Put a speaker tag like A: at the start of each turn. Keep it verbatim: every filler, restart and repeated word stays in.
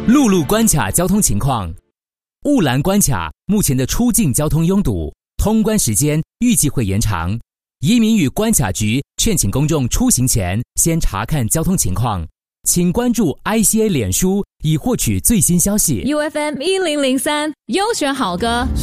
A: 陆路关卡交通情况。雾兰关卡目前的出境交通拥堵，通关时间预计会延长。移民与关卡局劝请公众出行前先查看交通情况，请关注 I C A 脸书以获取最新消息。
B: U F M 一零零三优选好歌。